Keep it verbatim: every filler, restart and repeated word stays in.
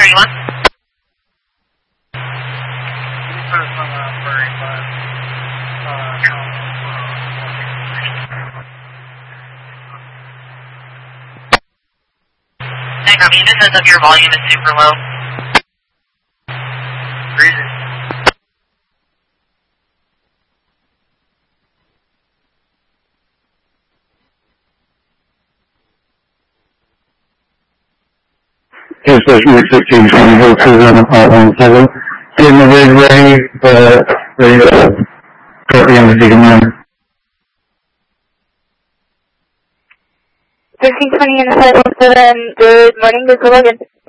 are you on? I copy. It just says that your volume is super low. Reason. Dispatch Route sixteen twenty, Hill Cruiser on the part one seven. Getting the rig ready, uh, ready to currently on the Seagull nine. fifteen twenty in the five one seven, good morning, this is Logan.